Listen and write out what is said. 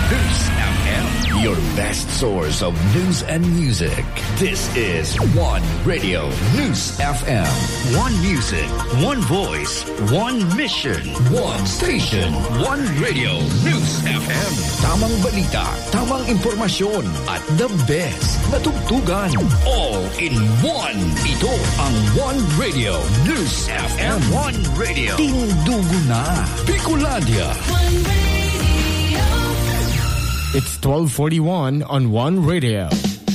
News FM, your best source of news and music. This is One Radio News FM. One music, one voice, one mission, one station, one radio News FM. Tamang balita, tamang impormasyon, at the best na tugtugan. All in one. Ito ang One Radio News FM. One Radio. Tindugo na. Bicolandia. It's 12:41 on One Radio.